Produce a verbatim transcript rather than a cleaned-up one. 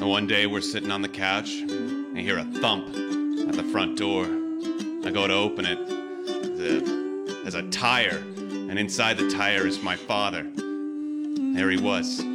And one day we're sitting on the couch, and I hear a thump at the front door. I go to open it. The, there's a tire, and inside the tire is my father. There he was,